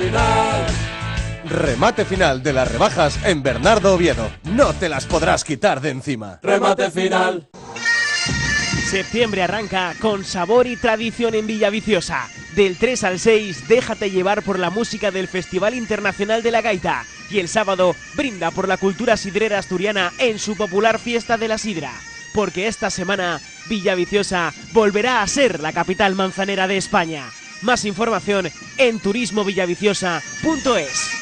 final. Remate final de las rebajas en Bernardo Oviedo. No te las podrás quitar de encima. Remate final. Septiembre arranca con sabor y tradición en Villaviciosa. Del 3 al 6, déjate llevar por la música del Festival Internacional de la Gaita. Y el sábado, brinda por la cultura sidrera asturiana en su popular Fiesta de la Sidra. Porque esta semana, Villaviciosa volverá a ser la capital manzanera de España. Más información en turismovillaviciosa.es.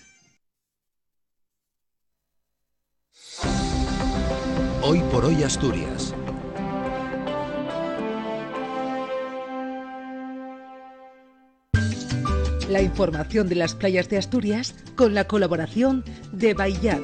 Hoy por hoy Asturias. La información de las playas de Asturias con la colaboración de Baillat.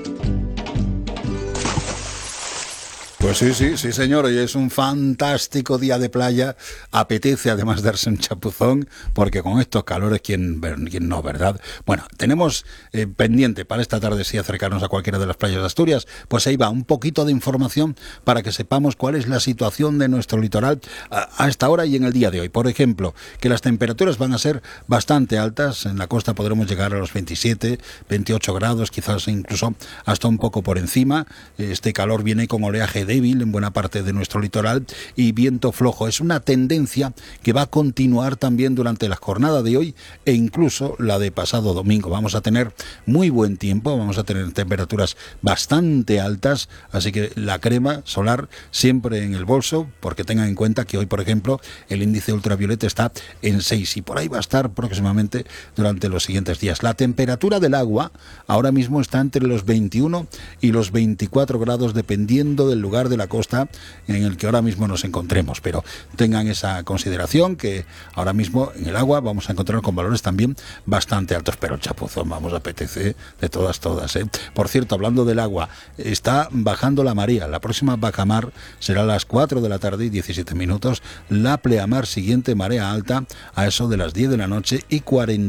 Pues sí, señor, hoy es un fantástico día de playa. Apetece además darse un chapuzón, porque con estos calores, ¿quién no, verdad? Bueno, tenemos pendiente para esta tarde, si acercarnos a cualquiera de las playas de Asturias, pues ahí va un poquito de información para que sepamos cuál es la situación de nuestro litoral a esta hora y en el día de hoy. Por ejemplo, que las temperaturas van a ser bastante altas. En la costa podremos llegar a los 27, 28 grados, quizás incluso hasta un poco por encima. Este calor viene con oleaje débil en buena parte de nuestro litoral y viento flojo. Es una tendencia que va a continuar también durante la jornada de hoy e incluso la de pasado domingo. Vamos a tener muy buen tiempo, vamos a tener temperaturas bastante altas, así que la crema solar siempre en el bolso, porque tengan en cuenta que hoy, por ejemplo, el índice ultravioleta está en 6 y por ahí va a estar próximamente durante los siguientes días. La temperatura del agua ahora mismo está entre los 21 y los 24 grados dependiendo del lugar de la costa en el que ahora mismo nos encontremos, pero tengan esa consideración que ahora mismo en el agua vamos a encontrar con valores también bastante altos, pero el chapuzón vamos a apetecer de todas. Por cierto, hablando del agua, está bajando la marea. La próxima bajamar será a las 4 de la tarde y 17 minutos, la pleamar siguiente marea alta a eso de las 10 de la noche y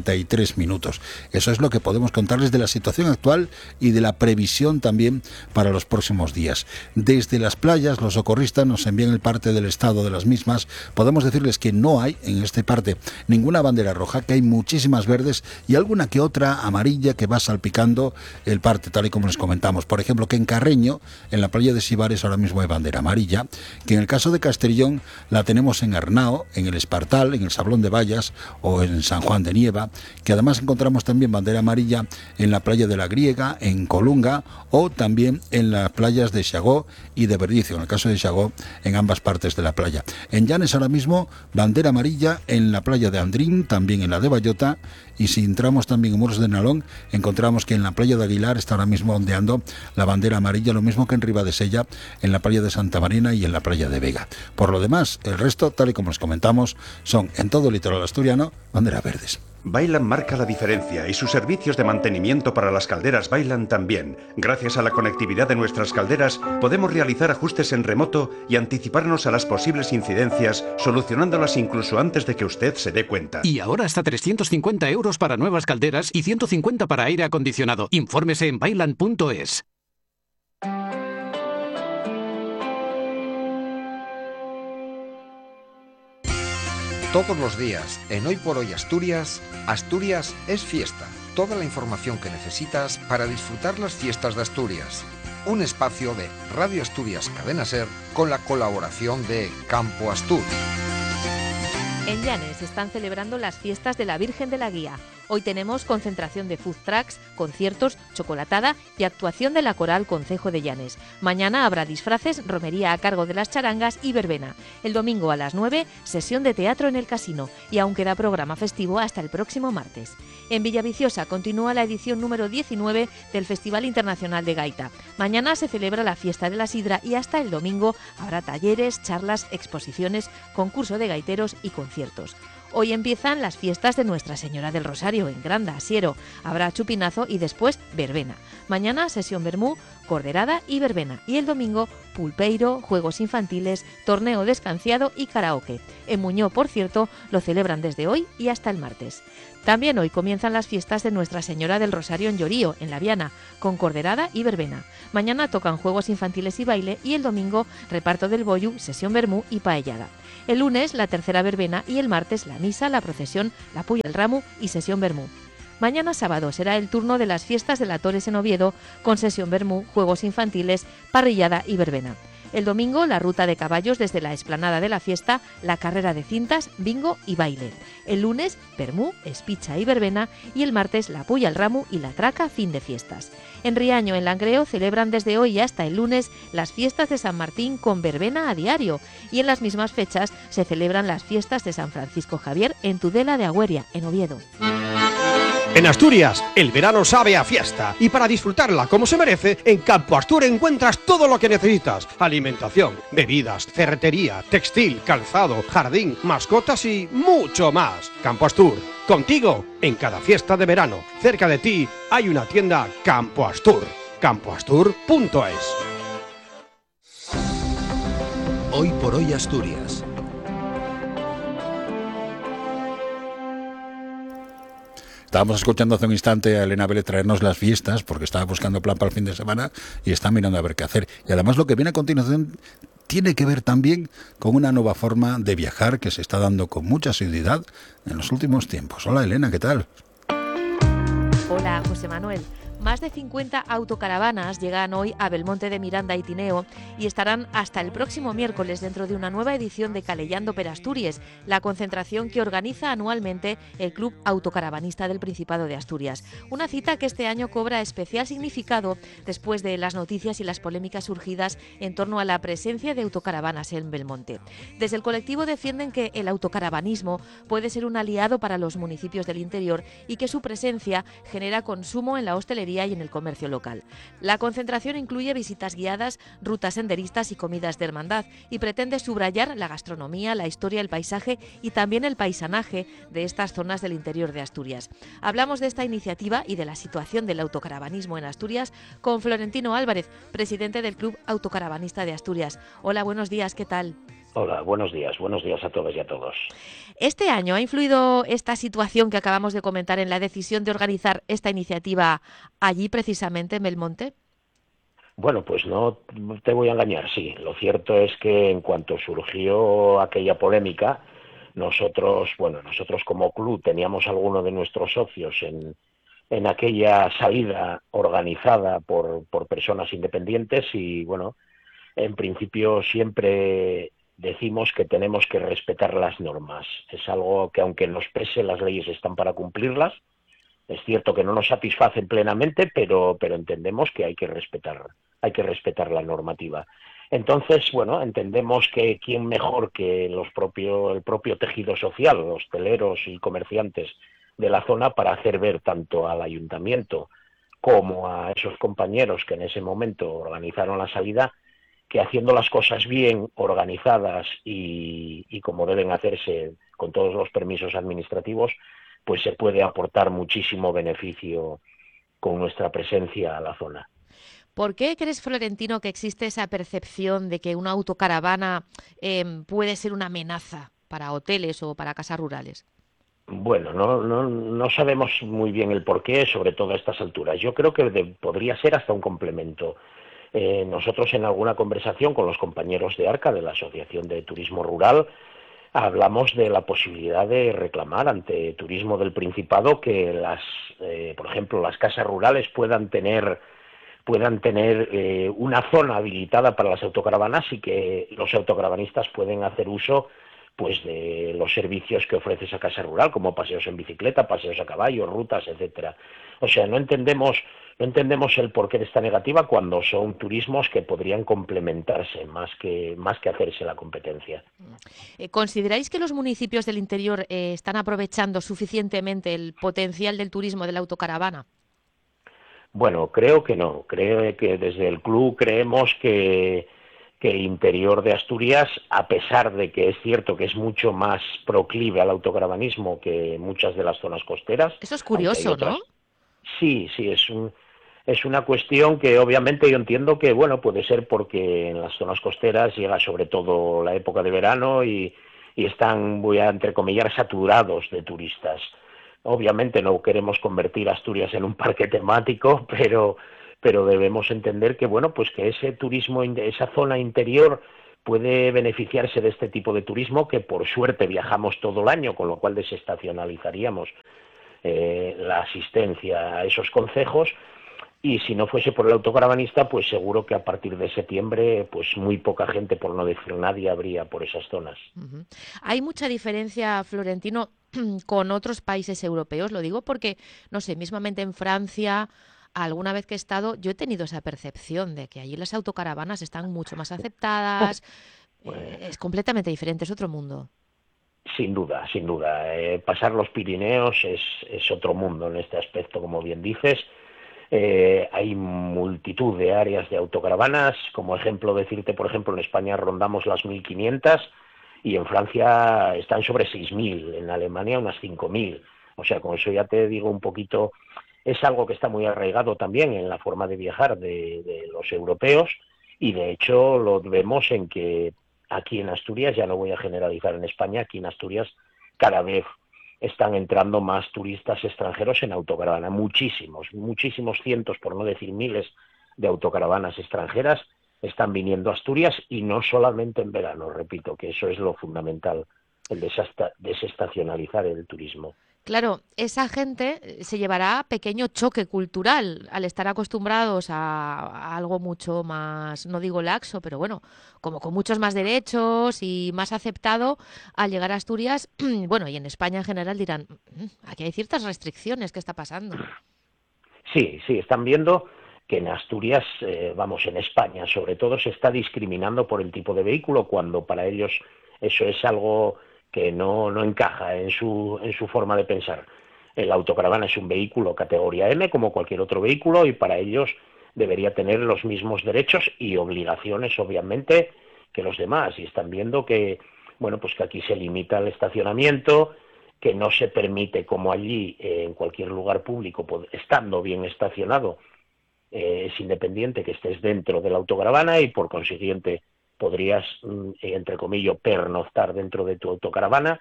43 minutos. Eso es lo que podemos contarles de la situación actual y de la previsión también para los próximos días. Desde las playas, los socorristas nos envían el parte del estado de las mismas. Podemos decirles que no hay en este parte ninguna bandera roja, que hay muchísimas verdes y alguna que otra amarilla que va salpicando el parte, tal y como les comentamos. Por ejemplo, que en Carreño, en la playa de Sibares, ahora mismo hay bandera amarilla, que en el caso de Castellón la tenemos en Arnao, en el Espartal, en el Sablón de Vallas o en San Juan de Nieva, que además encontramos también bandera amarilla en la playa de la Griega, en Colunga o también en las playas de Xagó y de Verdicio, en el caso de Xagó, en ambas partes de la playa. En Llanes ahora mismo, bandera amarilla en la playa de Andrín, también en la de Bayota, y si entramos también en Muros de Nalón, encontramos que en la playa de Aguilar está ahora mismo ondeando la bandera amarilla, lo mismo que en Ribadesella, en la playa de Santa Marina y en la playa de Vega. Por lo demás, el resto, tal y como les comentamos, son en todo el litoral asturiano banderas verdes. Bailan marca la diferencia y sus servicios de mantenimiento para las calderas Bailan también. Gracias a la conectividad de nuestras calderas podemos realizar ajustes en remoto y anticiparnos a las posibles incidencias, solucionándolas incluso antes de que usted se dé cuenta. Y ahora hasta 350 euros para nuevas calderas y 150 para aire acondicionado. Infórmese en bailan.es. Todos los días, en Hoy por Hoy Asturias, Asturias es fiesta. Toda la información que necesitas para disfrutar las fiestas de Asturias. Un espacio de Radio Asturias Cadena Ser con la colaboración de Campo Astur. En Llanes están celebrando las fiestas de la Virgen de la Guía. Hoy tenemos concentración de food trucks, conciertos, chocolatada y actuación de la coral Concejo de Llanes. Mañana habrá disfraces, romería a cargo de las charangas y verbena. El domingo a las 9, sesión de teatro en el casino y aún queda programa festivo hasta el próximo martes. En Villaviciosa continúa la edición número 19 del Festival Internacional de Gaita. Mañana se celebra la Fiesta de la Sidra y hasta el domingo habrá talleres, charlas, exposiciones, concurso de gaiteros y conciertos. Hoy empiezan las fiestas de Nuestra Señora del Rosario en Granda, Siero. Habrá chupinazo y después verbena. Mañana sesión vermú, corderada y verbena. Y el domingo pulpeiro, juegos infantiles, torneo descanciado y karaoke. En Muñó, por cierto, lo celebran desde hoy y hasta el martes. También hoy comienzan las fiestas de Nuestra Señora del Rosario en Llorío, en La Viana, con corderada y verbena. Mañana tocan juegos infantiles y baile y el domingo reparto del bollu, sesión vermú y paellada. El lunes la tercera verbena y el martes la misa, la procesión, la puya del ramu y sesión vermú. Mañana sábado será el turno de las fiestas de la Torres en Oviedo, con sesión vermú, juegos infantiles, parrillada y verbena. El domingo, la ruta de caballos desde la explanada de la fiesta, la carrera de cintas, bingo y baile. El lunes, vermú, espicha y verbena, y el martes, la puya al ramu y la traca, fin de fiestas. En Riaño, en Langreo, celebran desde hoy hasta el lunes las fiestas de San Martín con verbena a diario, y en las mismas fechas se celebran las fiestas de San Francisco Javier en Tudela de Agüeria, en Oviedo. En Asturias, el verano sabe a fiesta, y para disfrutarla como se merece, en Campo Astur encuentras todo lo que necesitas: alimentación, bebidas, ferretería, textil, calzado, jardín, mascotas y mucho más. Campo Astur, contigo en cada fiesta de verano. Cerca de ti hay una tienda Campo Astur, campoastur.es. Hoy por hoy Asturias. Estábamos escuchando hace un instante a Elena Vélez traernos las fiestas, porque estaba buscando plan para el fin de semana y está mirando a ver qué hacer. Y además lo que viene a continuación tiene que ver también con una nueva forma de viajar que se está dando con mucha asiduidad en los últimos tiempos. Hola Elena, ¿qué tal? Hola José Manuel. Más de 50 autocaravanas llegan hoy a Belmonte de Miranda y Tineo y estarán hasta el próximo miércoles dentro de una nueva edición de Calellando per Asturias, la concentración que organiza anualmente el Club Autocaravanista del Principado de Asturias. Una cita que este año cobra especial significado después de las noticias y las polémicas surgidas en torno a la presencia de autocaravanas en Belmonte. Desde el colectivo defienden que el autocaravanismo puede ser un aliado para los municipios del interior y que su presencia genera consumo en la hostelería y en el comercio local. La concentración incluye visitas guiadas, rutas senderistas y comidas de hermandad y pretende subrayar la gastronomía, la historia, el paisaje y también el paisanaje de estas zonas del interior de Asturias. Hablamos de esta iniciativa y de la situación del autocaravanismo en Asturias con Florentino Álvarez, presidente del Club Autocaravanista de Asturias. Hola, buenos días, ¿qué tal? Hola, buenos días a todos y a todos. ¿Este año ha influido esta situación que acabamos de comentar en la decisión de organizar esta iniciativa allí precisamente en Belmonte? Bueno, pues no te voy a engañar, sí. Lo cierto es que en cuanto surgió aquella polémica, nosotros como club teníamos alguno de nuestros socios en aquella salida organizada por personas independientes y, bueno, en principio siempre decimos que tenemos que respetar las normas. Es algo que, aunque nos pese, las leyes están para cumplirlas. Es cierto que no nos satisfacen plenamente, pero entendemos que hay que respetar la normativa. Entonces, bueno, entendemos que quién mejor que el propio tejido social, los hosteleros y comerciantes de la zona, para hacer ver tanto al ayuntamiento como a esos compañeros que en ese momento organizaron la salida, que haciendo las cosas bien, organizadas y como deben hacerse con todos los permisos administrativos, pues se puede aportar muchísimo beneficio con nuestra presencia a la zona. ¿Por qué crees, Florentino, que existe esa percepción de que una autocaravana puede ser una amenaza para hoteles o para casas rurales? Bueno, no sabemos muy bien el porqué, sobre todo a estas alturas. Yo creo que podría ser hasta un complemento. Nosotros en alguna conversación con los compañeros de ARCA, de la Asociación de Turismo Rural, hablamos de la posibilidad de reclamar ante Turismo del Principado que por ejemplo, las casas rurales puedan tener una zona habilitada para las autocaravanas y que los autocaravanistas pueden hacer uso pues de los servicios que ofrece esa casa rural, como paseos en bicicleta, paseos a caballo, rutas, etcétera. O sea, no entendemos el porqué de esta negativa cuando son turismos que podrían complementarse más que hacerse la competencia. ¿Consideráis que los municipios del interior están aprovechando suficientemente el potencial del turismo de la autocaravana? Bueno, creo que no. Creo que desde el club creemos que el interior de Asturias, a pesar de que es cierto que es mucho más proclive al autocaravanismo que muchas de las zonas costeras. Eso es curioso, ¿no? Sí, es una cuestión que obviamente yo entiendo que, bueno, puede ser porque en las zonas costeras llega sobre todo la época de verano y están, voy a entrecomillar, saturados de turistas. Obviamente no queremos convertir Asturias en un parque temático, pero debemos entender que, bueno, pues que ese turismo, esa zona interior puede beneficiarse de este tipo de turismo, que por suerte viajamos todo el año, con lo cual desestacionalizaríamos la asistencia a esos concejos. Y si no fuese por el autocaravanista, pues seguro que a partir de septiembre, pues muy poca gente, por no decir nadie, habría por esas zonas. ¿Hay mucha diferencia, Florentino, con otros países europeos? Lo digo porque, no sé, mismamente en Francia, alguna vez que he estado, yo he tenido esa percepción de que allí las autocaravanas están mucho más aceptadas. Es completamente diferente, es otro mundo. Sin duda, sin duda. Pasar los Pirineos es otro mundo en este aspecto, como bien dices. Hay multitud de áreas de autocaravanas. Como ejemplo, decirte, por ejemplo, en España rondamos las 1.500 y en Francia están sobre 6.000, en Alemania unas 5.000. O sea, con eso ya te digo un poquito, es algo que está muy arraigado también en la forma de viajar de los europeos, y de hecho lo vemos en que aquí en Asturias, ya no voy a generalizar en España, aquí en Asturias cada vez están entrando más turistas extranjeros en autocaravana, muchísimos cientos, por no decir miles, de autocaravanas extranjeras están viniendo a Asturias, y no solamente en verano, repito, que eso es lo fundamental, el desestacionalizar el turismo. Claro, esa gente se llevará pequeño choque cultural al estar acostumbrados a algo mucho más, no digo laxo, pero bueno, como con muchos más derechos y más aceptado. Al llegar a Asturias, bueno, y en España en general dirán, aquí hay ciertas restricciones, ¿qué está pasando? Sí, están viendo que en Asturias, en España sobre todo, se está discriminando por el tipo de vehículo, cuando para ellos eso es algo que no encaja en su forma de pensar. El autocaravana es un vehículo categoría M como cualquier otro vehículo, y para ellos debería tener los mismos derechos y obligaciones, obviamente, que los demás. Y están viendo que, bueno, pues que aquí se limita el estacionamiento, que no se permite, como allí, en cualquier lugar público, estando bien estacionado, es independiente que estés dentro de la autocaravana, y por consiguiente podrías, entre comillas, pernoctar dentro de tu autocaravana.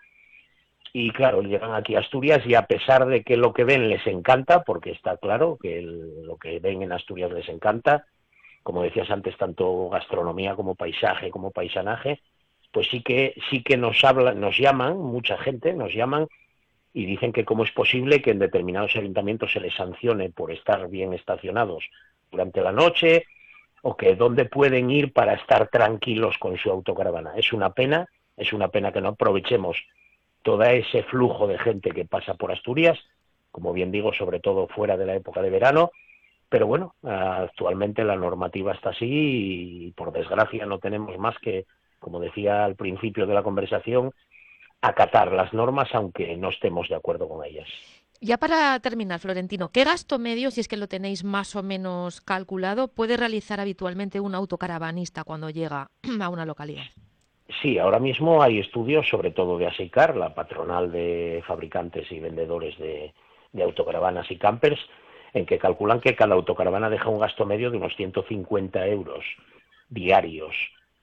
Y claro, llegan aquí a Asturias y, a pesar de que lo que ven les encanta, porque está claro que lo que ven en Asturias les encanta, como decías antes, tanto gastronomía como paisaje como paisanaje, pues sí que nos llaman, mucha gente nos llaman y dicen que cómo es posible que en determinados ayuntamientos se les sancione por estar bien estacionados durante la noche, o que dónde pueden ir para estar tranquilos con su autocaravana. Es una pena que no aprovechemos todo ese flujo de gente que pasa por Asturias, como bien digo, sobre todo fuera de la época de verano, pero bueno, actualmente la normativa está así y, por desgracia, no tenemos más que, como decía al principio de la conversación, acatar las normas aunque no estemos de acuerdo con ellas. Ya para terminar, Florentino, ¿qué gasto medio, si es que lo tenéis más o menos calculado, puede realizar habitualmente un autocaravanista cuando llega a una localidad? Sí, ahora mismo hay estudios, sobre todo de ASEICAR, la patronal de fabricantes y vendedores de autocaravanas y campers, en que calculan que cada autocaravana deja un gasto medio de unos 150 euros diarios.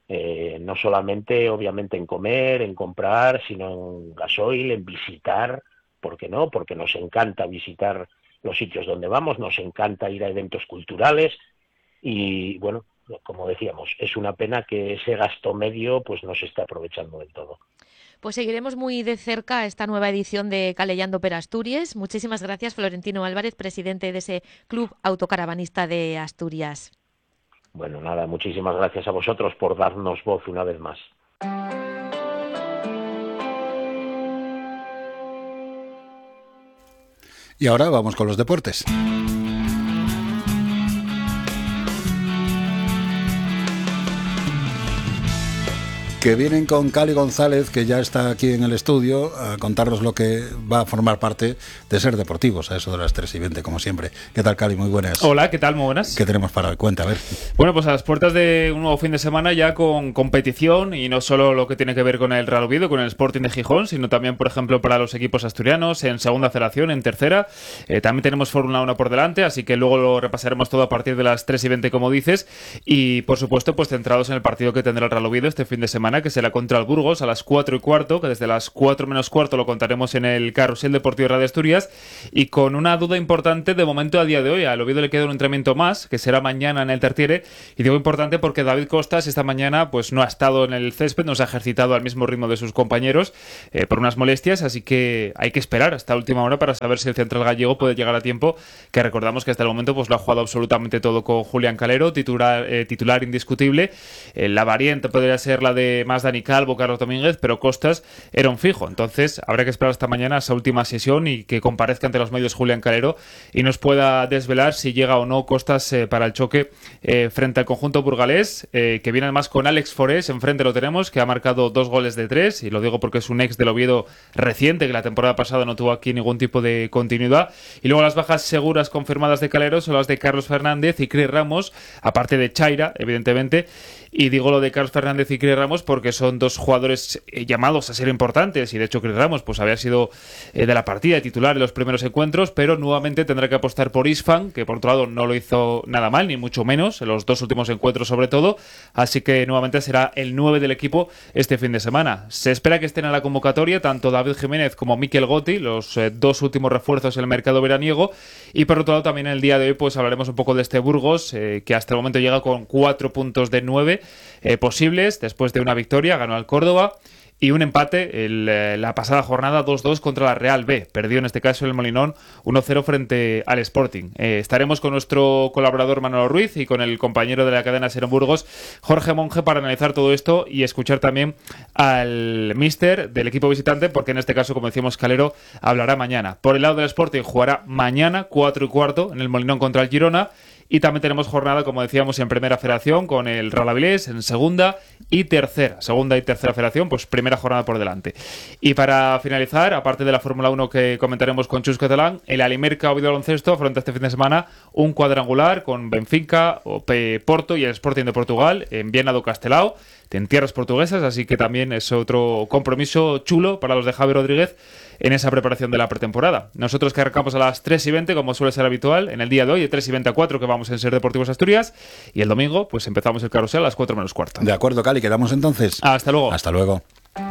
No solamente, obviamente, en comer, en comprar, sino en gasoil, en visitar. ¿Por qué no? Porque nos encanta visitar los sitios donde vamos, nos encanta ir a eventos culturales y, bueno, como decíamos, es una pena que ese gasto medio pues no se esté aprovechando del todo. Pues seguiremos muy de cerca esta nueva edición de Calellando per Asturias. Muchísimas gracias, Florentino Álvarez, presidente de ese Club Autocaravanista de Asturias. Bueno, nada, muchísimas gracias a vosotros por darnos voz una vez más. Y ahora vamos con los deportes. Que vienen con Cali González, que ya está aquí en el estudio, a contarnos lo que va a formar parte de Ser Deportivos, a eso de las 3:20, como siempre. ¿Qué tal, Cali? Muy buenas. Hola, ¿qué tal? Muy buenas. ¿Qué tenemos para hoy? Cuenta, a ver. Bueno, pues a las puertas de un nuevo fin de semana ya con competición, y no solo lo que tiene que ver con el Real Oviedo, con el Sporting de Gijón, sino también, por ejemplo, para los equipos asturianos en segunda federación, en tercera. También tenemos Fórmula 1 por delante, así que luego lo repasaremos todo a partir de las 3:20, como dices. Y, por supuesto, pues centrados en el partido que tendrá el Real Oviedo este fin de semana semana, que será contra el Burgos a las 4:15, que desde las 4 menos cuarto lo contaremos en el Carrusel Deportivo de Radio Asturias, y con una duda importante de momento a día de hoy. Al Oviedo le queda un entrenamiento más, que será mañana en el Tertiere, y digo importante porque David Costas esta mañana pues no ha estado en el césped, no se ha ejercitado al mismo ritmo de sus compañeros por unas molestias, así que hay que esperar hasta última hora para saber si el central gallego puede llegar a tiempo, que recordamos que hasta el momento pues lo ha jugado absolutamente todo con Julián Calero, titular indiscutible. La variante podría ser la de más Dani Calvo, Carlos Domínguez, pero Costas era un fijo, entonces habrá que esperar hasta mañana esa última sesión y que comparezca ante los medios Julián Calero y nos pueda desvelar si llega o no Costas para el choque frente al conjunto burgalés, que viene además con Alex Forés, enfrente lo tenemos, que ha marcado 2 goles de 3, y lo digo porque es un ex del Oviedo reciente, que la temporada pasada no tuvo aquí ningún tipo de continuidad. Y luego las bajas seguras confirmadas de Calero son las de Carlos Fernández y Cris Ramos, aparte de Chaira, evidentemente. Y digo lo de Carlos Fernández y Cris Ramos porque son 2 jugadores llamados a ser importantes, y de hecho Cris Ramos pues había sido de la partida de titular en los primeros encuentros, pero nuevamente tendrá que apostar por Isfan, que por otro lado no lo hizo nada mal, ni mucho menos, en los 2 últimos encuentros sobre todo, así que nuevamente será el 9 del equipo este fin de semana. Se espera que estén en la convocatoria tanto David Jiménez como Mikel Gotti, los 2 últimos refuerzos en el mercado veraniego, y por otro lado también en el día de hoy pues hablaremos un poco de este Burgos, que hasta el momento llega con 4 puntos de 9 posibles, después de una victoria, ganó al Córdoba, y un empate la pasada jornada 2-2 contra la Real B. Perdió en este caso el Molinón 1-0 frente al Sporting. Estaremos con nuestro colaborador Manolo Ruiz y con el compañero de la cadena SER Burgos, Jorge Monge, para analizar todo esto y escuchar también al míster del equipo visitante, porque en este caso, como decíamos, Calero hablará mañana. Por el lado del Sporting jugará mañana 4:15 en el Molinón contra el Girona. Y también tenemos jornada, como decíamos, en Primera Federación con el Real Avilés en segunda y tercera federación, pues primera jornada por delante. Y para finalizar, aparte de la Fórmula 1 que comentaremos con Chus Catalán, el Alimerca Oviedo Baloncesto afronta este fin de semana un cuadrangular con Benfica, Porto y el Sporting de Portugal en Viana do Castelao, en tierras portuguesas, así que también es otro compromiso chulo para los de Javi Rodríguez en esa preparación de la pretemporada. Nosotros que arrancamos a las 3:20, como suele ser habitual, en el día de hoy, de 3:20 a 4, que vamos en SER Deportivos Asturias, y el domingo, pues empezamos el carrusel a las 4 menos cuarto. De acuerdo, Cali, quedamos entonces. Hasta luego. Hasta luego.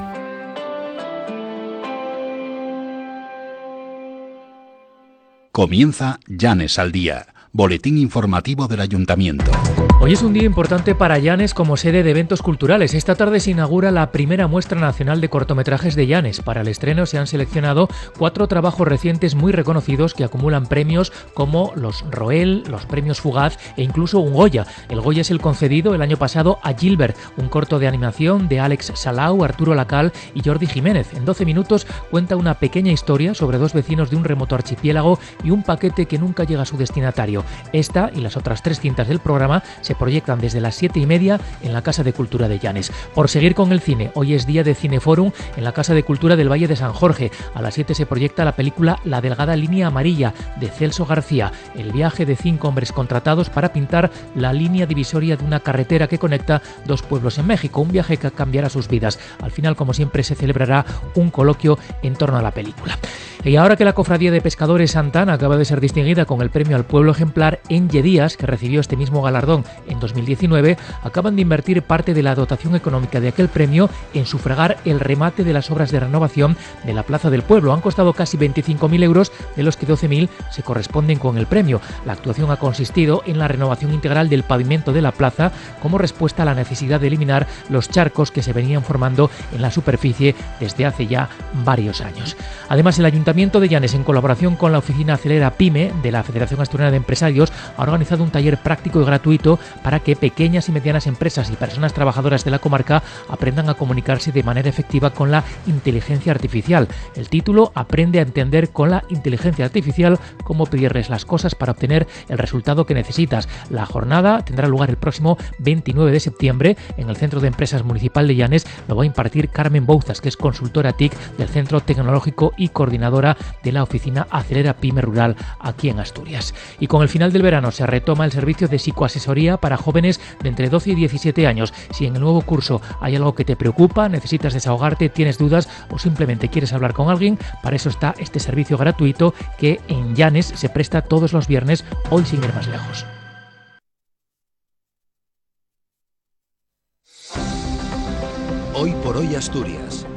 Comienza Llanes al Día, boletín informativo del Ayuntamiento. Hoy es un día importante para Llanes como sede de eventos culturales. Esta tarde se inaugura la primera muestra nacional de cortometrajes de Llanes. Para el estreno se han seleccionado 4 trabajos recientes muy reconocidos que acumulan premios como los Roel, los premios Fugaz e incluso un Goya. El Goya es el concedido el año pasado a Gilbert, un corto de animación de Alex Salau, Arturo Lacal y Jordi Jiménez. En 12 minutos cuenta una pequeña historia sobre 2 vecinos de un remoto archipiélago y un paquete que nunca llega a su destinatario. Esta y las otras 3 cintas del programa se proyectan desde las 7:30 en la Casa de Cultura de Llanes. Por seguir con el cine, hoy es día de Cineforum en la Casa de Cultura del Valle de San Jorge. A las 7 se proyecta la película La delgada línea amarilla, de Celso García, el viaje de 5 hombres contratados para pintar la línea divisoria de una carretera que conecta 2 pueblos en México, un viaje que cambiará sus vidas. Al final, como siempre, se celebrará un coloquio en torno a la película. Y ahora que la Cofradía de Pescadores Santana acaba de ser distinguida con el premio al pueblo ejemplar en Yedías, que recibió este mismo galardón en 2019, acaban de invertir parte de la dotación económica de aquel premio en sufragar el remate de las obras de renovación de la Plaza del Pueblo. Han costado casi 25.000 euros, de los que 12.000 se corresponden con el premio. La actuación ha consistido en la renovación integral del pavimento de la plaza como respuesta a la necesidad de eliminar los charcos que se venían formando en la superficie desde hace ya varios años. Además, el Ayuntamiento de Llanes, en colaboración con la oficina Acelera PYME de la Federación Asturiana de Empresarios, ha organizado un taller práctico y gratuito para que pequeñas y medianas empresas y personas trabajadoras de la comarca aprendan a comunicarse de manera efectiva con la inteligencia artificial. El título: Aprende a entender con la inteligencia artificial cómo pedirles las cosas para obtener el resultado que necesitas. La jornada tendrá lugar el próximo 29 de septiembre en el Centro de Empresas Municipal de Llanes. Lo va a impartir Carmen Bouzas, que es consultora TIC del Centro Tecnológico y coordinadora de la oficina Acelera PYME Rural aquí en Asturias. Y con el final del verano se retoma el servicio de psicoasesoría para jóvenes de entre 12 y 17 años. Si en el nuevo curso hay algo que te preocupa, necesitas desahogarte, tienes dudas o simplemente quieres hablar con alguien, para eso está este servicio gratuito que en Llanes se presta todos los viernes, hoy sin ir más lejos. Hoy por hoy Asturias.